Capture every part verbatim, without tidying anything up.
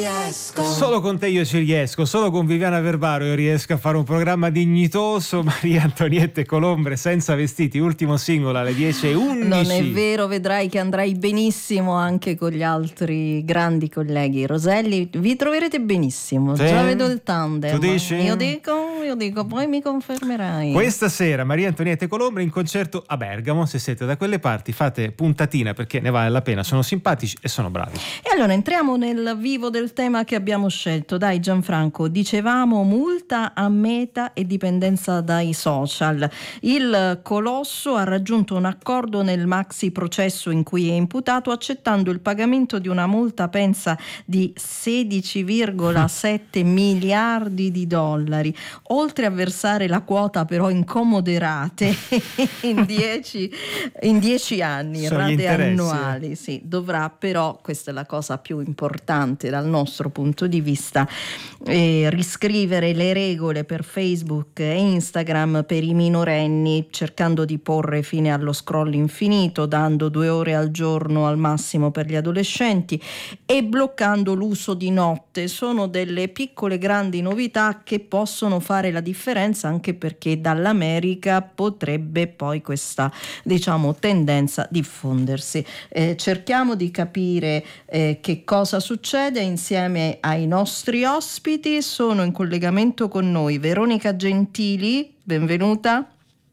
Solo con te io ci riesco, solo con Viviana Verbaro io riesco a fare un programma dignitoso. Maria Antonietta Colombre, Senza vestiti, ultimo singolo alle dieci e undici. Non è vero, vedrai che andrai benissimo anche con gli altri grandi colleghi. Roselli, vi troverete benissimo, sì. Già vedo il tandem. Tu dici? Io dico, io dico, poi mi confermerai. Questa sera Maria Antonietta Colombre in concerto a Bergamo. Se siete da quelle parti fate puntatina, perché ne vale la pena, sono simpatici e sono bravi. E allora entriamo nel vivo del tema che abbiamo scelto. Dai Gianfranco, dicevamo multa a Meta e dipendenza dai social. Il colosso ha raggiunto un accordo nel maxi processo in cui è imputato, accettando il pagamento di una multa, pensa, di sedici virgola sette miliardi di dollari, oltre a versare la quota però in comoderate in dieci in dieci anni, Sono gli rate interessi, annuali. Sì, dovrà però, questa è la cosa più importante dal nostro punto di vista, eh, riscrivere le regole per Facebook e Instagram per i minorenni, cercando di porre fine allo scroll infinito, dando due ore al giorno al massimo per gli adolescenti e bloccando l'uso di notte. Sono delle piccole grandi novità che possono fare la differenza, anche perché dall'America potrebbe poi questa, diciamo, tendenza diffondersi. Eh, cerchiamo di capire eh, che cosa succede insieme ai nostri ospiti. Sono in collegamento con noi Veronica Gentili, benvenuta.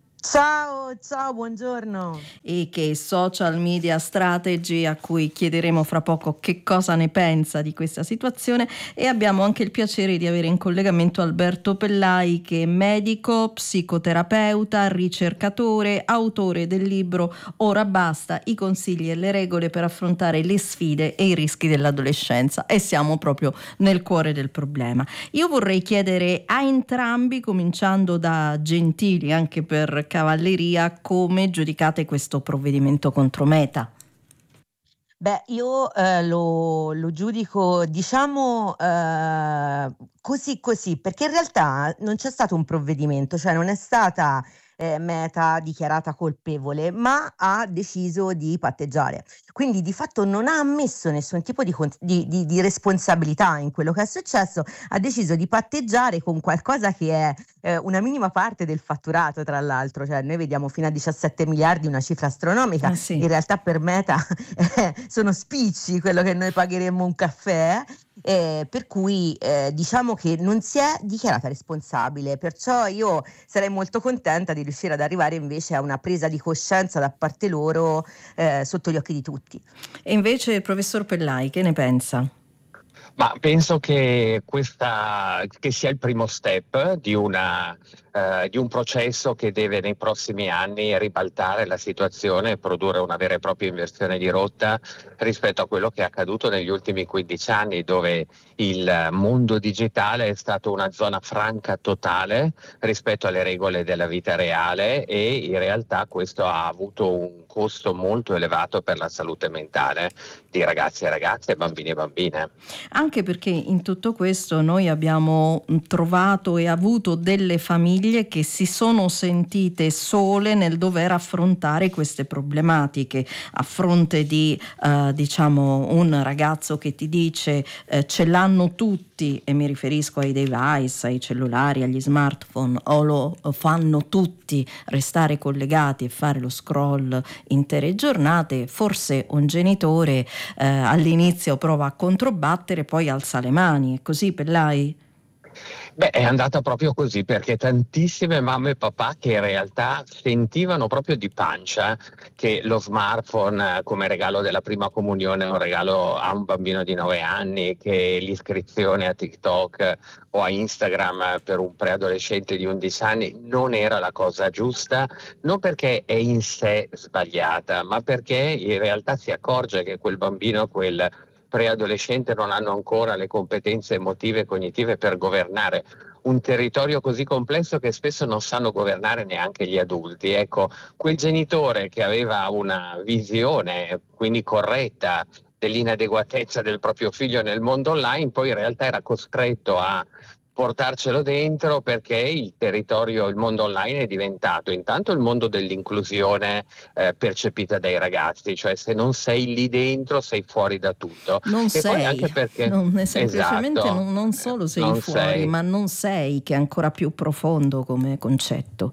Ciao, ciao, buongiorno. E che è social media strategy, a cui chiederemo fra poco che cosa ne pensa di questa situazione. E abbiamo anche il piacere di avere in collegamento Alberto Pellai, che è medico, psicoterapeuta, ricercatore, autore del libro Ora basta, i consigli e le regole per affrontare le sfide e i rischi dell'adolescenza. E siamo proprio nel cuore del problema. Io vorrei chiedere a entrambi, cominciando da Gentili, anche per cavalleria, come giudicate questo provvedimento contro Meta? Beh, io eh, lo, lo giudico, diciamo, eh, così così, perché in realtà non c'è stato un provvedimento, cioè non è stata eh, Meta dichiarata colpevole, ma ha deciso di patteggiare. Quindi di fatto non ha ammesso nessun tipo di, di, di, di responsabilità in quello che è successo, ha deciso di patteggiare con qualcosa che è eh, una minima parte del fatturato, tra l'altro, cioè noi vediamo fino a diciassette miliardi, una cifra astronomica, Ah, sì. In realtà per Meta eh, sono spicci quello che noi pagheremmo un caffè. Eh, per cui eh, diciamo che non si è dichiarata responsabile, perciò io sarei molto contenta di riuscire ad arrivare invece a una presa di coscienza da parte loro eh, sotto gli occhi di tutti. E invece il professor Pellai, che ne pensa? Ma penso che questa che sia il primo step di una eh, di un processo che deve nei prossimi anni ribaltare la situazione e produrre una vera e propria inversione di rotta rispetto a quello che è accaduto negli ultimi quindici anni, dove il mondo digitale è stato una zona franca totale rispetto alle regole della vita reale, e in realtà questo ha avuto un costo molto elevato per la salute mentale di ragazzi e ragazze, bambini e bambine. Anche perché in tutto questo noi abbiamo trovato e avuto delle famiglie che si sono sentite sole nel dover affrontare queste problematiche, a fronte di eh, diciamo un ragazzo che ti dice eh, ce l'hanno tutti, e mi riferisco ai device, ai cellulari, agli smartphone, o lo fanno tutti, restare collegati e fare lo scroll intere giornate. Forse un genitore eh, all'inizio prova a controbattere, poi alza le mani. È così, Pellai? Beh, è andata proprio così, perché tantissime mamme e papà che in realtà sentivano proprio di pancia che lo smartphone come regalo della prima comunione è un regalo a un bambino di nove anni, che l'iscrizione a TikTok o a Instagram per un preadolescente di undici anni non era la cosa giusta, non perché è in sé sbagliata, ma perché in realtà si accorge che quel bambino, quel preadolescente non hanno ancora le competenze emotive e cognitive per governare un territorio così complesso che spesso non sanno governare neanche gli adulti. Ecco, quel genitore che aveva una visione quindi corretta dell'inadeguatezza del proprio figlio nel mondo online, poi in realtà era costretto a portarcelo dentro, perché il territorio, il mondo online è diventato intanto il mondo dell'inclusione eh, percepita dai ragazzi, cioè se non sei lì dentro sei fuori da tutto. Non E sei, poi anche perché non, semplicemente esatto, non, non solo sei non fuori, sei. ma non sei, che è ancora più profondo come concetto.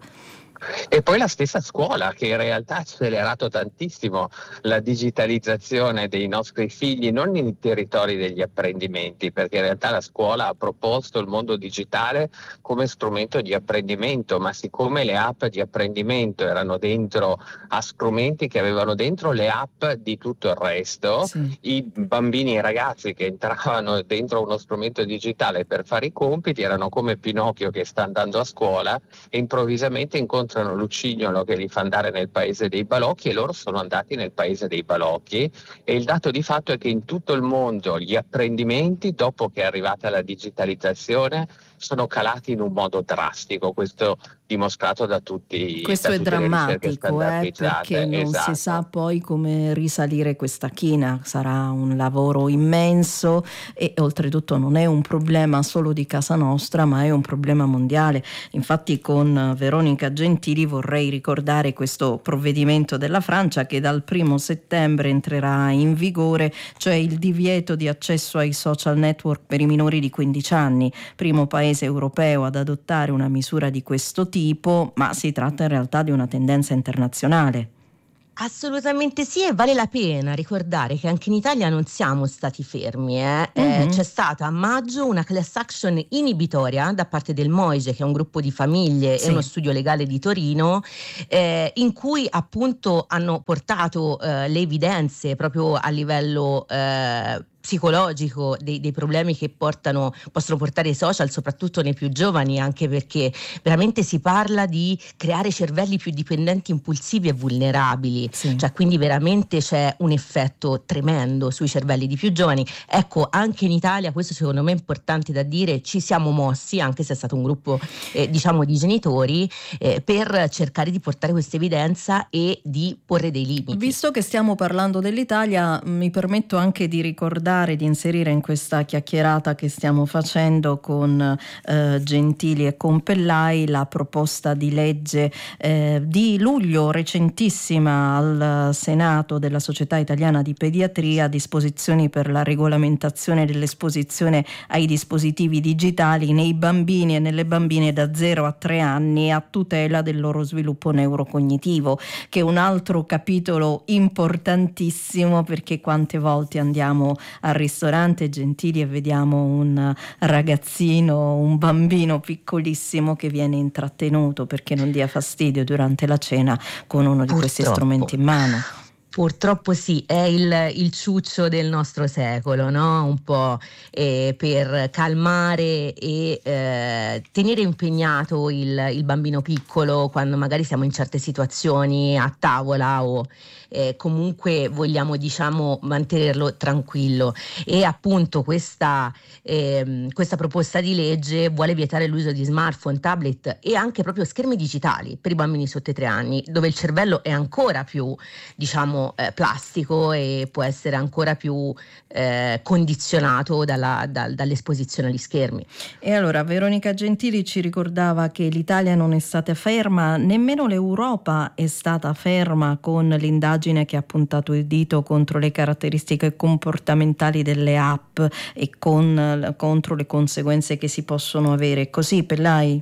E poi la stessa scuola, che in realtà ha accelerato tantissimo la digitalizzazione dei nostri figli, non nei territori degli apprendimenti, perché in realtà la scuola ha proposto il mondo digitale come strumento di apprendimento, ma siccome le app di apprendimento erano dentro a strumenti che avevano dentro le app di tutto il resto, Sì. i bambini e i ragazzi che entravano dentro uno strumento digitale per fare i compiti erano come Pinocchio che sta andando a scuola e improvvisamente incontrano Lucignolo che li fa andare nel paese dei balocchi, e loro sono andati nel paese dei balocchi. E il dato di fatto è che in tutto il mondo gli apprendimenti, dopo che è arrivata la digitalizzazione, sono calati in un modo drastico. Questo dimostrato da tutti Questo da è tutte le ricerche drammatico, eh, perché standardizzate. non Esatto. si sa poi come risalire questa china, sarà un lavoro immenso e oltretutto non è un problema solo di casa nostra, ma è un problema mondiale. Infatti con Veronica Gentili vorrei ricordare questo provvedimento della Francia che dal primo settembre entrerà in vigore, cioè il divieto di accesso ai social network per i minori di quindici anni, primo paese europeo ad adottare una misura di questo tipo, ma si tratta in realtà di una tendenza internazionale. Assolutamente sì, e vale la pena ricordare che anche in Italia non siamo stati fermi. Eh. Mm-hmm. Eh, c'è stata a maggio una class action inibitoria da parte del MOIGE, che è un gruppo di famiglie sì. e uno studio legale di Torino, eh, in cui appunto hanno portato eh, le evidenze proprio a livello eh, psicologico dei, dei problemi che portano, possono portare i social, soprattutto nei più giovani, anche perché veramente si parla di creare cervelli più dipendenti, impulsivi e vulnerabili, sì. Cioè quindi veramente c'è un effetto tremendo sui cervelli di più giovani. Ecco, anche in Italia, questo secondo me è importante da dire, ci siamo mossi, anche se è stato un gruppo eh, diciamo di genitori, eh, per cercare di portare questa evidenza e di porre dei limiti. Visto che stiamo parlando dell'Italia, mi permetto anche di ricordare, di inserire in questa chiacchierata che stiamo facendo con eh, Gentili e con Pellai la proposta di legge eh, di luglio recentissima al Senato della Società Italiana di Pediatria, disposizioni per la regolamentazione dell'esposizione ai dispositivi digitali nei bambini e nelle bambine da zero a tre anni a tutela del loro sviluppo neurocognitivo, che è un altro capitolo importantissimo, perché quante volte andiamo al ristorante Gentili e vediamo un ragazzino, un bambino piccolissimo che viene intrattenuto, perché non dia fastidio, durante la cena con uno di Purtroppo. questi strumenti in mano. Purtroppo sì, è il, il ciuccio del nostro secolo, no? Un po' eh, per calmare e eh, tenere impegnato il, il bambino piccolo quando magari siamo in certe situazioni a tavola o eh, comunque vogliamo, diciamo, mantenerlo tranquillo. E appunto questa, eh, questa proposta di legge vuole vietare l'uso di smartphone, tablet e anche proprio schermi digitali per i bambini sotto i tre anni, dove il cervello è ancora più, diciamo, Eh, plastico e può essere ancora più eh, condizionato dalla, da, dall'esposizione agli schermi. E allora Veronica Gentili ci ricordava che l'Italia non è stata ferma, nemmeno l'Europa è stata ferma con l'indagine che ha puntato il dito contro le caratteristiche comportamentali delle app e con, contro le conseguenze che si possono avere. Così, Pellai?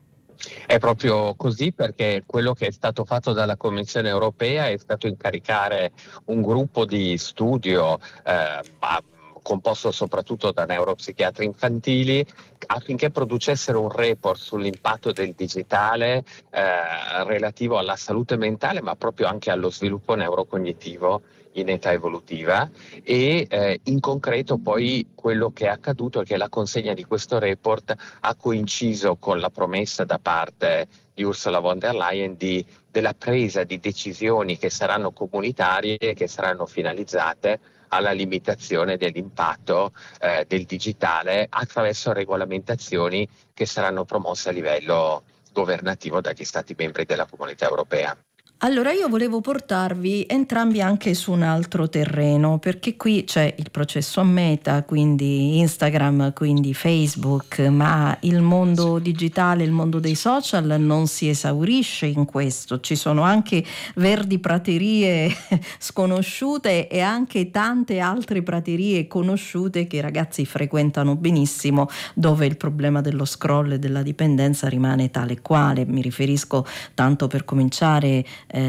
È proprio così, perché quello che è stato fatto dalla Commissione europea è stato incaricare un gruppo di studio eh, composto soprattutto da neuropsichiatri infantili affinché producessero un report sull'impatto del digitale eh, relativo alla salute mentale, ma proprio anche allo sviluppo neurocognitivo in età evolutiva. E eh, in concreto poi quello che è accaduto è che la consegna di questo report ha coinciso con la promessa da parte di Ursula von der Leyen di, della presa di decisioni che saranno comunitarie e che saranno finalizzate alla limitazione dell'impatto eh, del digitale attraverso regolamentazioni che saranno promosse a livello governativo dagli Stati membri della Comunità Europea. Allora io volevo portarvi entrambi anche su un altro terreno, perché qui c'è il processo a Meta, quindi Instagram, quindi Facebook, ma il mondo digitale, il mondo dei social non si esaurisce in questo, ci sono anche verdi praterie sconosciute e anche tante altre praterie conosciute che i ragazzi frequentano benissimo, dove il problema dello scroll e della dipendenza rimane tale e quale. Mi riferisco, tanto per cominciare,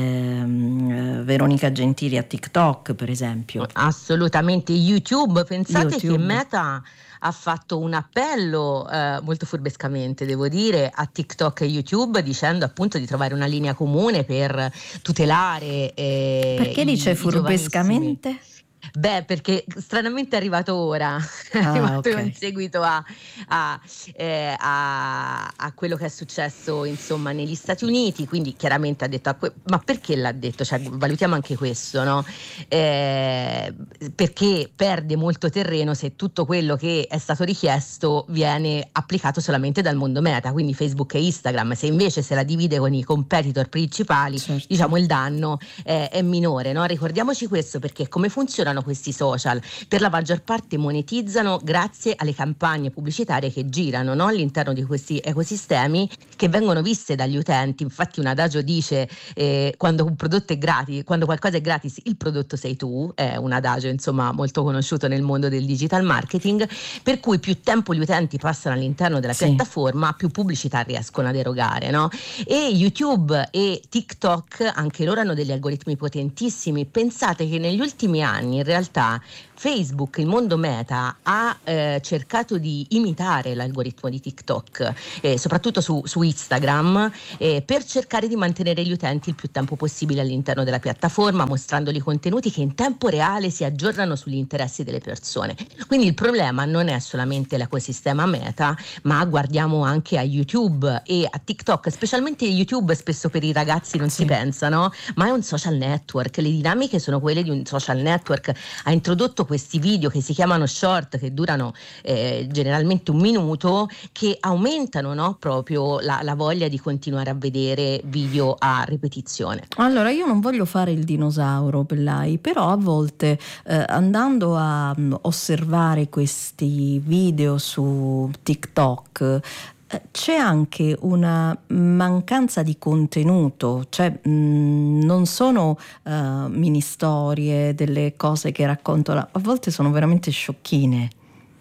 Ehm, Veronica Gentili a TikTok, per esempio. Assolutamente. YouTube, pensate YouTube. che Meta ha fatto un appello eh, molto furbescamente, devo dire, a TikTok e YouTube, dicendo appunto di trovare una linea comune per tutelare eh, Perché i, dice i furbescamente? giovanissimi. Beh, perché stranamente è arrivato ora, è Ah, arrivato ok. in seguito a, a, eh, a, a quello che è successo insomma negli Stati Uniti, quindi chiaramente ha detto, a que- ma perché l'ha detto? Cioè, valutiamo anche questo, no? Eh, perché perde molto terreno se tutto quello che è stato richiesto viene applicato solamente dal mondo Meta, quindi Facebook e Instagram. Se invece se la divide con i competitor principali, Certo. diciamo il danno è, è minore, no? Ricordiamoci questo, perché come funzionano questi social? Per la maggior parte monetizzano grazie alle campagne pubblicitarie che girano, no? All'interno di questi ecosistemi, che vengono viste dagli utenti. Infatti un adagio dice eh, quando un prodotto è gratis, quando qualcosa è gratis, il prodotto sei tu, è un adagio insomma molto conosciuto nel mondo del digital marketing, per cui più tempo gli utenti passano all'interno della Sì. piattaforma, più pubblicità riescono ad erogare, no? E YouTube e TikTok anche loro hanno degli algoritmi potentissimi. Pensate che negli ultimi anni in realtà Facebook, il mondo Meta, ha eh, cercato di imitare l'algoritmo di TikTok, eh, soprattutto su, su Instagram, eh, per cercare di mantenere gli utenti il più tempo possibile all'interno della piattaforma, mostrandoli contenuti che in tempo reale si aggiornano sugli interessi delle persone. Quindi il problema non è solamente l'ecosistema Meta, ma guardiamo anche a YouTube e a TikTok, specialmente YouTube spesso per i ragazzi non Sì. si pensa, no? Ma è un social network, le dinamiche sono quelle di un social network. Ha introdotto questi video che si chiamano short, che durano eh, generalmente un minuto, che aumentano, no? Proprio la, la voglia di continuare a vedere video a ripetizione. Allora, io non voglio fare il dinosauro, Pellai, però a volte eh, andando a mh, osservare questi video su TikTok eh, c'è anche una mancanza di contenuto, cioè mh, non sono uh, mini storie, delle cose che raccontano, a volte sono veramente sciocchine.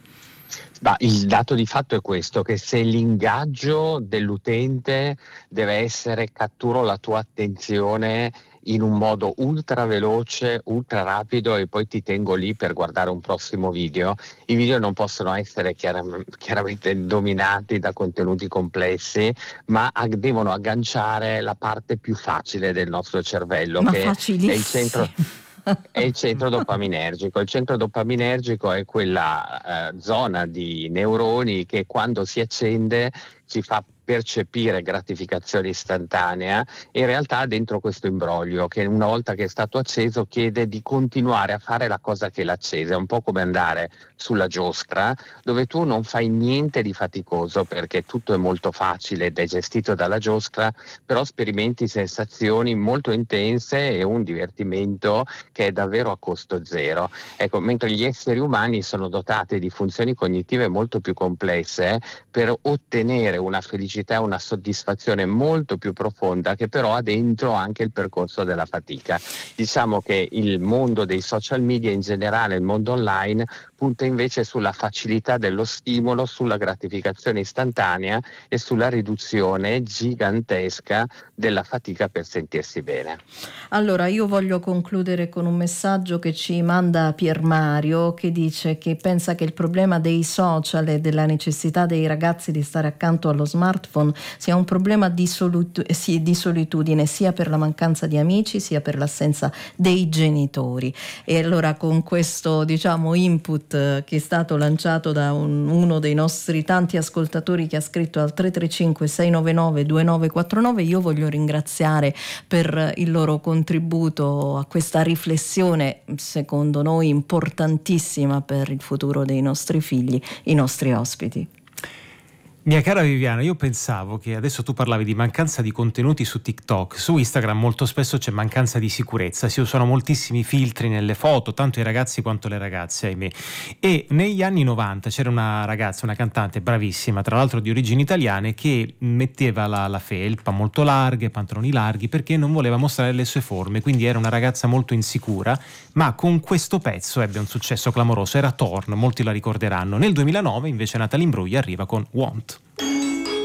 Ma il dato di fatto è questo, che se l'ingaggio dell'utente deve essere catturo la tua attenzione in un modo ultra veloce, ultra rapido e poi ti tengo lì per guardare un prossimo video, i video non possono essere chiaram- chiaramente dominati da contenuti complessi, ma ag- devono agganciare la parte più facile del nostro cervello, Ma che è il facilissimo. centro... È il centro dopaminergico. Il centro dopaminergico è quella eh, zona di neuroni che quando si accende ci fa percepire gratificazione istantanea, e in realtà dentro questo imbroglio che una volta che è stato acceso chiede di continuare a fare la cosa che l'ha accesa. È un po' come andare sulla giostra dove tu non fai niente di faticoso perché tutto è molto facile ed è gestito dalla giostra, però sperimenti sensazioni molto intense e un divertimento che è davvero a costo zero. Ecco, mentre gli esseri umani sono dotati di funzioni cognitive molto più complesse per ottenere una felicità, una soddisfazione molto più profonda, che però ha dentro anche il percorso della fatica. Diciamo che il mondo dei social media in generale, il mondo online, punta invece sulla facilità dello stimolo, sulla gratificazione istantanea e sulla riduzione gigantesca della fatica per sentirsi bene. Allora, io voglio concludere con un messaggio che ci manda Pier Mario, che dice che pensa che il problema dei social e della necessità dei ragazzi di stare accanto allo smartphone sia un problema di, solitu- sì, di solitudine, sia per la mancanza di amici sia per l'assenza dei genitori. E allora con questo, diciamo, input che è stato lanciato da un, uno dei nostri tanti ascoltatori che ha scritto al tre tre cinque sei nove nove due nove quattro nove, io voglio ringraziare per il loro contributo a questa riflessione, secondo noi importantissima per il futuro dei nostri figli, i nostri ospiti. Mia cara Viviana, io pensavo che adesso tu parlavi di mancanza di contenuti su TikTok, su Instagram molto spesso c'è mancanza di sicurezza, si usano moltissimi filtri nelle foto, tanto i ragazzi quanto le ragazze, ahimè. E negli anni novanta c'era una ragazza, una cantante bravissima, tra l'altro di origini italiane, che metteva la, la felpa molto larga, pantaloni larghi, perché non voleva mostrare le sue forme, quindi era una ragazza molto insicura, ma con questo pezzo ebbe un successo clamoroso, era Torn, molti la ricorderanno. Nel duemilanove invece Natalie Imbruglia arriva con Want.